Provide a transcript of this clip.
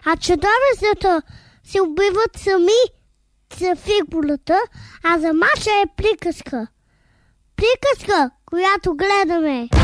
А чудовищата се убиват сами за фигурата, а за мача е приказка. Приказка, която гледаме.